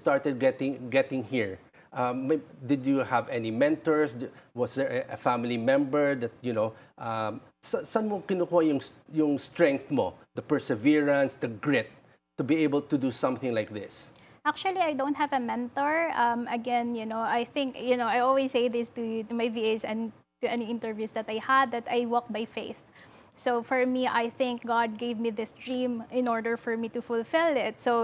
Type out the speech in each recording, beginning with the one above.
started getting here? Did you have any mentors? Was there a family member that, saan mo kinukuha yung strength mo, the perseverance, the grit to be able to do something like this? Actually, I don't have a mentor. Again, I think, I always say this to my VAs and to any interviews that I had, that I walk by faith. So for me, I think God gave me this dream in order for me to fulfill it. So,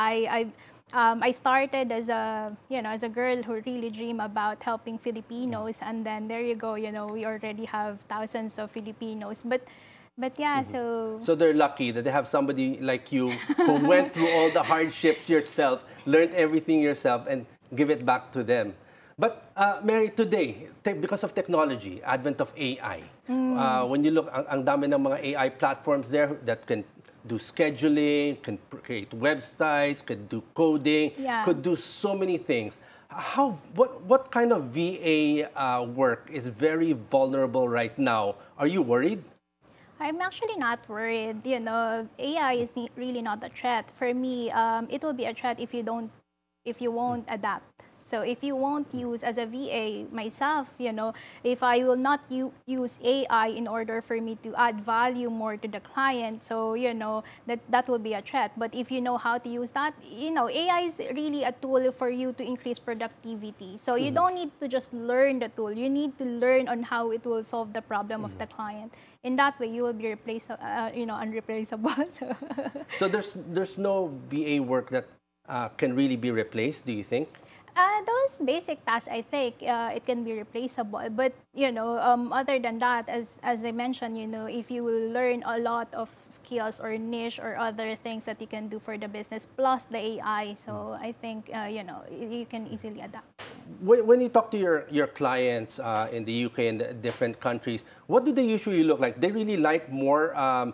I started as a girl who really dream about helping Filipinos, and then there you go, we already have thousands of Filipinos. But yeah, So they're lucky that they have somebody like you who went through all the hardships yourself, learned everything yourself, and give it back to them. But Mary, today, because of technology, advent of AI, when you look, ang dami ng mga AI platforms there that can do scheduling, can create websites, can do coding, could do so many things. What kind of VA work is very vulnerable right now? Are you worried? I'm actually not worried. AI is really not a threat. For me, it will be a threat if you won't adapt. So if you won't use, as a VA myself, if I will not use AI in order for me to add value more to the client, so that will be a threat. But if you know how to use that, AI is really a tool for you to increase productivity. So you don't need to just learn the tool. You need to learn on how it will solve the problem of the client. In that way, you will be unreplaceable. So there's no VA work that can really be replaced, do you think? Those basic tasks, I think it can be replaceable. But other than that, as I mentioned, if you will learn a lot of skills or niche or other things that you can do for the business, plus the AI, so I think you can easily adapt. When you talk to your clients in the UK and the different countries, what do they usually look like? They really like more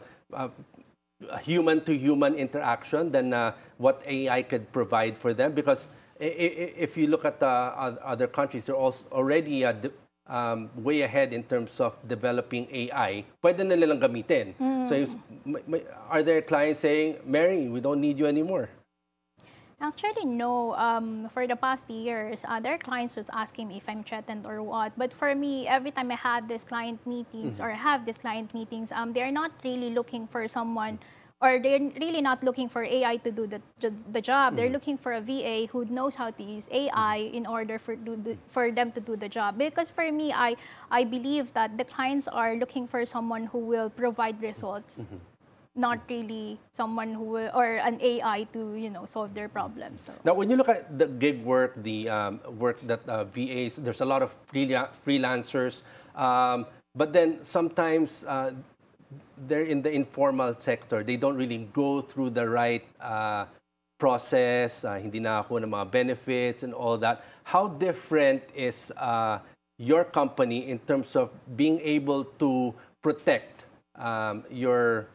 human-to-human interaction than what AI could provide for them, because if you look at other countries, they're also already way ahead in terms of developing AI. Pwede na nilang gamitin. So are there clients saying, Mary, we don't need you anymore? Actually, no. For the past years, their clients was asking me if I'm threatened or what. But for me, every time I had these client meetings or have these client meetings, they're not really looking for someone, or they're really not looking for AI to do the job. They're looking for a VA who knows how to use AI in order for them to do the job. Because for me, I believe that the clients are looking for someone who will provide results, not really someone who will, or an AI to solve their problems. So. Now, when you look at the gig work, the work that VAs, there's a lot of freelancers, but then sometimes they're in the informal sector. They don't really go through the right process. Hindi nakakuha ng mga benefits and all that. How different is your company in terms of being able to protect your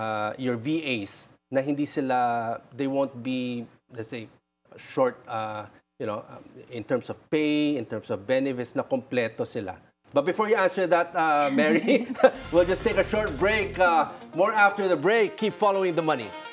VAs na hindi sila, they won't be, let's say, short, in terms of pay, in terms of benefits, na kompleto sila? But before you answer that, Mary, we'll just take a short break. More after the break. Keep following the money.